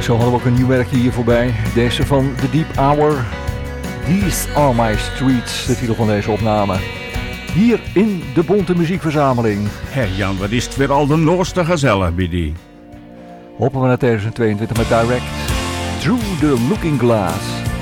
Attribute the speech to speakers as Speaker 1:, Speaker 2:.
Speaker 1: Zo hadden we ook een nieuw werkje hier voorbij. Deze van The Deep Hour. These Are My Streets, de titel van deze opname. Hier in de Bonte Muziekverzameling.
Speaker 2: Hé Jan, wat is het weer al de Noorste gezellig bij die.
Speaker 1: Hoppen we naar 2022 met Direct Through the Looking Glass.